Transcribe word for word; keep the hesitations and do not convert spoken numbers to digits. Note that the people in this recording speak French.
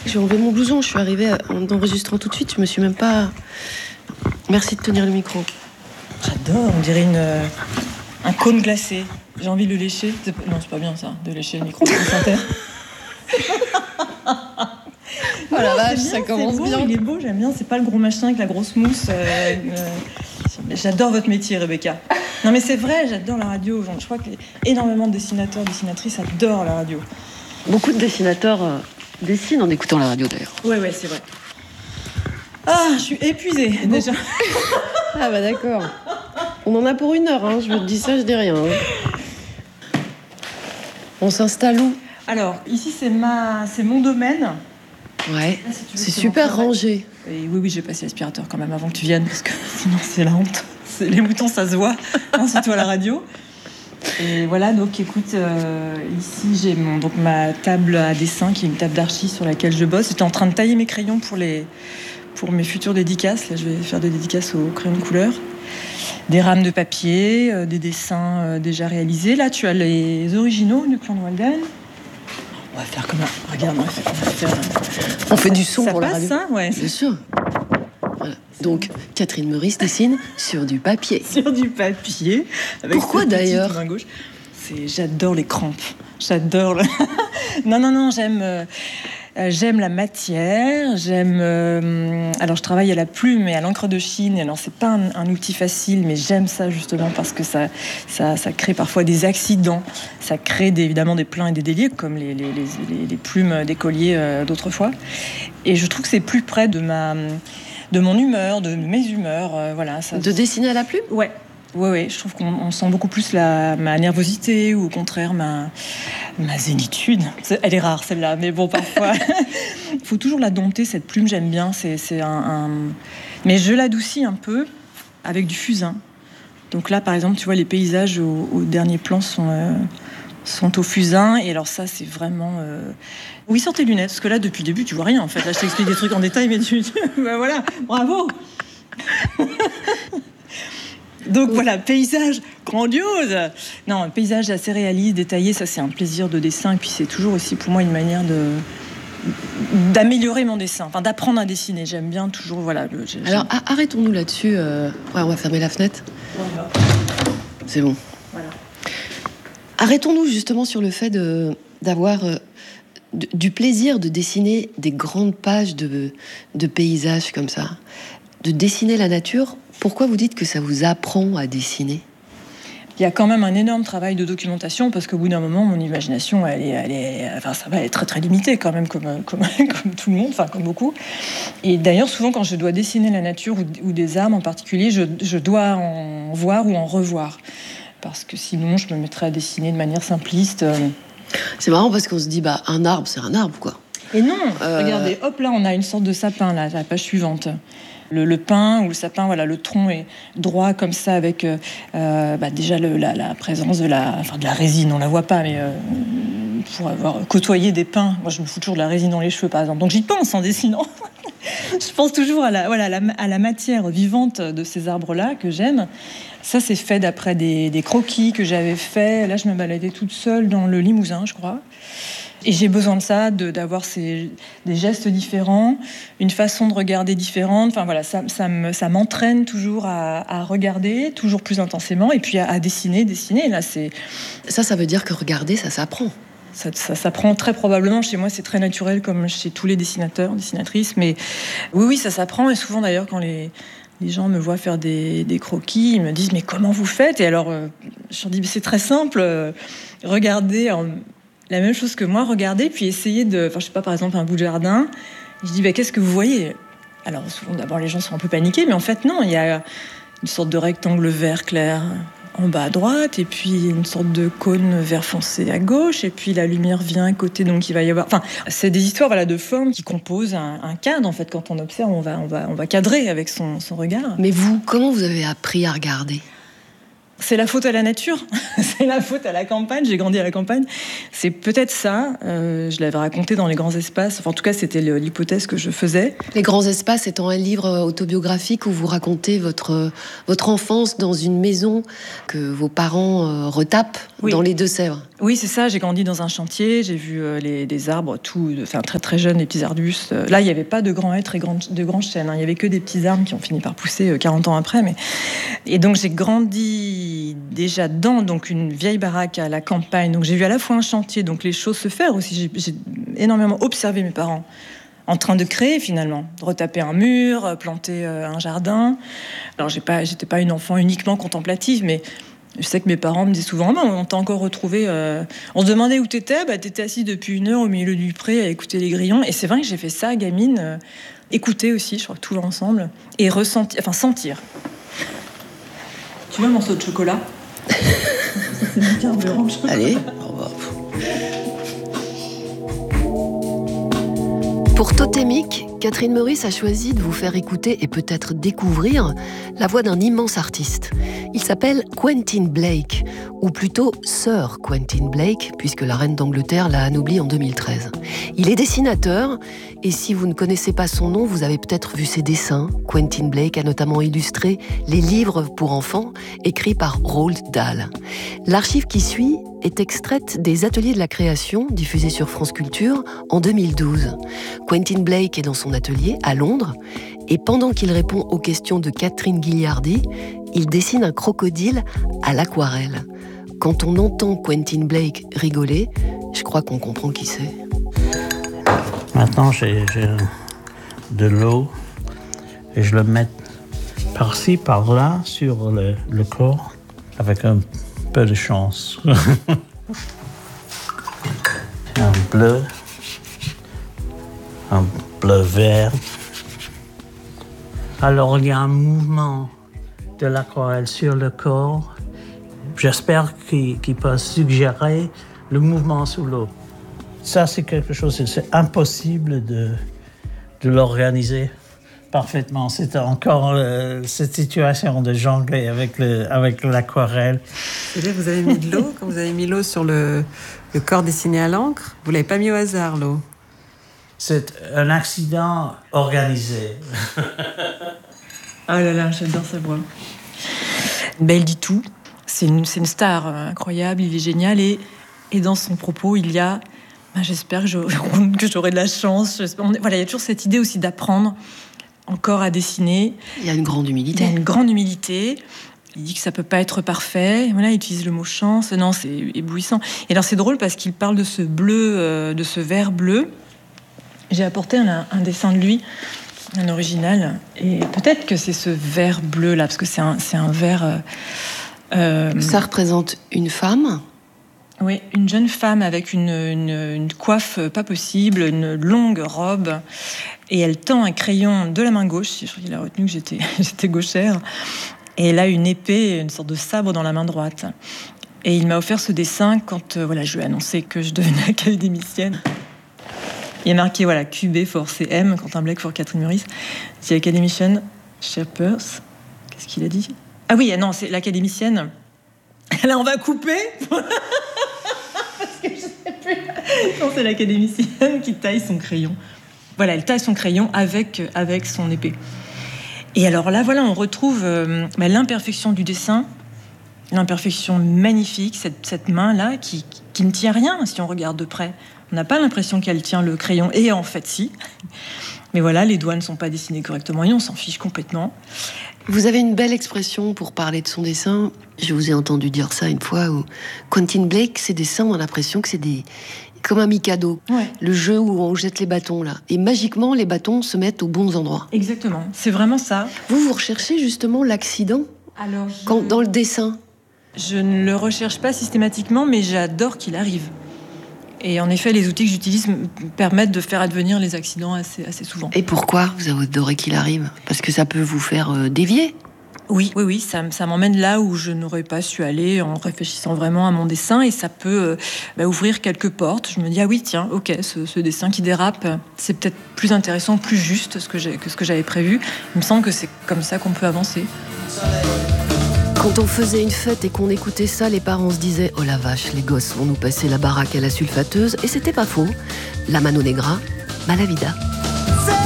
J'ai enlevé mon blouson, je suis arrivée en enregistrant tout de suite, je me suis même pas... Merci de tenir le micro. J'adore, on dirait une, un cône glacé. J'ai envie de le lécher. C'est pas... Non, c'est pas bien ça, de lécher le micro. Oh la vache, bien, ça commence beau, bien. Il est beau, j'aime bien. C'est pas le gros machin avec la grosse mousse. Euh, euh... J'adore votre métier, Rebecca. Non mais c'est vrai, j'adore la radio. Je crois que énormément de dessinateurs, dessinatrices adorent la radio. Beaucoup de dessinateurs euh, dessinent en écoutant la radio d'ailleurs. Ouais, ouais, c'est vrai. Ah, je suis épuisée bon. déjà. Ah bah d'accord. On en a pour une heure, hein. Je me dis ça, je dis rien. Hein. On s'installe où? Alors, ici c'est ma, c'est mon domaine. Ouais, là, si c'est super rangé. Et oui, oui, j'ai passé l'aspirateur quand même avant que tu viennes, parce que sinon c'est la honte. C'est, les moutons, ça se voit, hein, surtout à la radio. Et voilà, donc écoute, euh, ici j'ai mon, donc, ma table à dessin, qui est une table d'archi sur laquelle je bosse. J'étais en train de tailler mes crayons pour, les, pour mes futures dédicaces. Là, je vais faire des dédicaces aux crayons de couleur. Des rames de papier, euh, des dessins euh, déjà réalisés. Là, tu as les originaux du clan de Walden. On va faire comme un... Regarde, on va faire... On, va faire... on fait du son ça pour passe, la radio. Ça, ouais. Bien sûr. Voilà. Donc, Catherine Meurice dessine sur du papier. Sur du papier. Avec pourquoi d'ailleurs? C'est... J'adore les crampes. J'adore le... non, non, non, j'aime... Euh... J'aime la matière, j'aime... Euh, alors, je travaille à la plume et à l'encre de Chine. Alors, c'est pas un, un outil facile, mais j'aime ça justement parce que ça, ça, ça crée parfois des accidents. Ça crée des, évidemment des pleins et des déliés, comme les, les, les, les plumes d'écoliers euh, d'autrefois. Et je trouve que c'est plus près de, ma, de mon humeur, de mes humeurs. Euh, voilà, ça, de dessiner à la plume? Ouais. Oui, oui, je trouve qu'on on sent beaucoup plus la, ma nervosité ou au contraire ma, ma zénitude. Elle est rare celle-là, mais bon, parfois. Il faut toujours la dompter, cette plume, j'aime bien. C'est, c'est un, un... Mais je l'adoucis un peu avec du fusain. Donc là, par exemple, tu vois, les paysages au, au dernier plan sont, euh, sont au fusain. Et alors ça, c'est vraiment... Euh... Oui, sors tes lunettes, parce que là, depuis le début, tu vois rien, en fait. Là, je t'explique des trucs en détail, mais tu... ben voilà, bravo. Donc voilà, paysage grandiose. Non, un paysage assez réaliste, détaillé, ça c'est un plaisir de dessin. Et puis c'est toujours aussi pour moi une manière de d'améliorer mon dessin, enfin d'apprendre à dessiner. J'aime bien toujours, voilà. Le, Alors arrêtons-nous là-dessus. Euh... Ouais, on va fermer la fenêtre. Voilà. C'est bon. Voilà. Arrêtons-nous justement sur le fait de d'avoir euh, d- du plaisir de dessiner des grandes pages de de paysages comme ça, de dessiner la nature. Pourquoi vous dites que ça vous apprend à dessiner? Il y a quand même un énorme travail de documentation parce qu'au bout d'un moment, mon imagination, elle est, elle est, enfin, ça va être très très limitée quand même, comme, comme, comme tout le monde, enfin comme beaucoup. Et d'ailleurs, souvent, quand je dois dessiner la nature ou, ou des arbres en particulier, je, je dois en voir ou en revoir parce que sinon, je me mettrais à dessiner de manière simpliste. C'est marrant parce qu'on se dit, bah, un arbre, c'est un arbre, quoi. Et non, euh... regardez, hop là, on a une sorte de sapin là, la page suivante. Le, le pin ou le sapin, voilà, le tronc est droit comme ça avec euh, bah, déjà le, la, la présence de la, enfin de la résine, on la voit pas, mais euh, pour avoir côtoyé des pins, moi je me fous toujours de la résine dans les cheveux par exemple, donc j'y pense en dessinant. Je pense toujours à la, voilà, à la, à la matière vivante de ces arbres-là que j'aime. Ça c'est fait d'après des, des croquis que j'avais fait. Là je me baladais toute seule dans le Limousin, je crois. Et j'ai besoin de ça, de, d'avoir ces, des gestes différents, une façon de regarder différente. Enfin voilà, ça, ça, me, ça m'entraîne toujours à, à regarder, toujours plus intensément, et puis à, à dessiner, dessiner. Là, c'est... Ça, ça veut dire que regarder, ça s'apprend. Ça, ça s'apprend très probablement. Chez moi, c'est très naturel, comme chez tous les dessinateurs, dessinatrices. Mais oui, oui, ça s'apprend. Et souvent, d'ailleurs, quand les... les gens me voient faire des, des croquis, ils me disent « Mais comment vous faites ?» Et alors, euh, je leur dis « C'est très simple, euh, regardez... En... » La même chose que moi, regarder, puis essayer de... Enfin, je sais pas, par exemple, un bout de jardin. Je dis, bah, qu'est-ce que vous voyez? Alors, souvent, d'abord, les gens sont un peu paniqués, mais en fait, non. Il y a une sorte de rectangle vert clair en bas à droite, et puis une sorte de cône vert foncé à gauche, et puis la lumière vient à côté, donc il va y avoir... Enfin, c'est des histoires, voilà, de formes qui composent un, un cadre, en fait. Quand on observe, on va, on va, on va cadrer avec son, son regard. Mais vous, comment vous avez appris à regarder? C'est la faute à la nature, c'est la faute à la campagne, j'ai grandi à la campagne. C'est peut-être ça, euh, je l'avais raconté dans Les Grands Espaces, enfin, en tout cas c'était le, l'hypothèse que je faisais. Les Grands Espaces étant un livre autobiographique où vous racontez votre, votre enfance dans une maison que vos parents euh, retapent oui. dans les Deux-Sèvres. Oui, c'est ça. J'ai grandi dans un chantier. J'ai vu euh, les, des arbres, tout, enfin très très jeunes, des petits arbustes. Là, il n'y avait pas de grands hêtres très grands, de grands chênes. Hein. Il n'y avait que des petits arbres qui ont fini par pousser euh, quarante ans après. Mais... Et donc, j'ai grandi déjà dans donc, une vieille baraque à la campagne. Donc, j'ai vu à la fois un chantier, donc les choses se faire aussi. J'ai, j'ai énormément observé mes parents en train de créer, finalement. De retaper un mur, planter euh, un jardin. Alors, j'ai pas, j'étais pas une enfant uniquement contemplative, mais... Je sais que mes parents me disent souvent, bah, on t'a encore retrouvé. Euh... On se demandait où t'étais, bah, t'étais assis depuis une heure au milieu du pré à écouter les grillons. Et c'est vrai que j'ai fait ça, gamine. Euh... Écouter aussi, je crois que tout l'ensemble. Et ressentir, enfin sentir. Tu veux un morceau de chocolat? C'est bien de chocolat. Allez, au revoir. Pour Totémique, Catherine Meurice a choisi de vous faire écouter et peut-être découvrir la voix d'un immense artiste. Il s'appelle Quentin Blake, ou plutôt Sir Quentin Blake, puisque la reine d'Angleterre l'a anobli en deux mille treize. Il est dessinateur, et si vous ne connaissez pas son nom, vous avez peut-être vu ses dessins. Quentin Blake a notamment illustré les livres pour enfants écrits par Roald Dahl. L'archive qui suit est extraite des Ateliers de la création, diffusés sur France Culture en deux mille douze. Quentin Blake est dans son atelier à Londres, et pendant qu'il répond aux questions de Catherine Guilliardi, il dessine un crocodile à l'aquarelle. Quand on entend Quentin Blake rigoler, je crois qu'on comprend qui c'est. Maintenant, j'ai, j'ai de l'eau et je le mets par-ci, par-là, sur le, le corps, avec un peu de chance. Un bleu, un bleu vert. Alors, il y a un mouvement de l'aquarelle sur le corps. J'espère qu'il, qu'il peut suggérer le mouvement sous l'eau. Ça, c'est quelque chose, c'est impossible de, de l'organiser parfaitement. C'est encore euh, cette situation de jongler avec, le, avec l'aquarelle. C'est-à-dire que vous avez mis de l'eau, quand vous avez mis l'eau sur le, le corps dessiné à l'encre, vous ne l'avez pas mis au hasard, l'eau. C'est un accident organisé. Oh là là, j'adore sa voix. Ben, il dit tout. C'est une, c'est une star incroyable, il est génial. Et, et dans son propos, il y a... Ben, j'espère que, je, que j'aurai de la chance. On, voilà, il y a toujours cette idée aussi d'apprendre encore à dessiner. Il y a une grande humilité. Il y a une grande humilité. Il dit que ça peut pas être parfait. Voilà, il utilise le mot chance. Non, c'est éblouissant. Et alors, c'est drôle parce qu'il parle de ce bleu, euh, de ce vert bleu. J'ai apporté un, un dessin de lui, un original. Et peut-être que c'est ce vert bleu-là, parce que c'est un, c'est un vert... Euh, euh, Ça représente une femme ? Oui, une jeune femme avec une, une, une coiffe pas possible, une longue robe. Et elle tend un crayon de la main gauche. Je crois qu'il a retenu que j'étais, j'étais gauchère. Et elle a une épée, une sorte de sabre dans la main droite. Et il m'a offert ce dessin quand euh, voilà, je lui ai annoncé que je devenais académicienne. Il y a marqué voilà, Q B for C M, Quentin Blake for Catherine Meurice. The Academician Shapers. Qu'est-ce qu'il a dit ? Ah oui, non, c'est l'académicienne. Là, on va couper parce que je sais plus. Non, c'est l'académicienne qui taille son crayon. Voilà, elle taille son crayon avec, avec son épée. Et alors là, voilà, on retrouve euh, bah, l'imperfection du dessin, l'imperfection magnifique, cette, cette main-là qui, qui ne tient rien si on regarde de près. On n'a pas l'impression qu'elle tient le crayon, et en fait, si. Mais voilà, les doigts ne sont pas dessinés correctement et on s'en fiche complètement. Vous avez une belle expression pour parler de son dessin. Je vous ai entendu dire ça une fois. Où Quentin Blake, ses dessins, on a l'impression que c'est des... comme un Mikado. Ouais. Le jeu où on jette les bâtons, là. Et magiquement, les bâtons se mettent aux bons endroits. Exactement, c'est vraiment ça. Vous, vous recherchez justement l'accident Alors, je... quand, dans le dessin. Je ne le recherche pas systématiquement, mais j'adore qu'il arrive. Et en effet, les outils que j'utilise me permettent de faire advenir les accidents assez, assez souvent. Et pourquoi vous adorez qu'il arrive ? Parce que ça peut vous faire euh, dévier ? Oui, oui, oui, ça, ça m'emmène là où je n'aurais pas su aller en réfléchissant vraiment à mon dessin, et ça peut euh, bah, ouvrir quelques portes. Je me dis, ah oui, tiens, ok, ce, ce dessin qui dérape, c'est peut-être plus intéressant, plus juste ce que, j'ai, que ce que j'avais prévu. Il me semble que c'est comme ça qu'on peut avancer. Quand on faisait une fête et qu'on écoutait ça, les parents se disaient « Oh la vache, les gosses vont nous passer la baraque à la sulfateuse », et c'était pas faux. La Mano Negra, Malavida.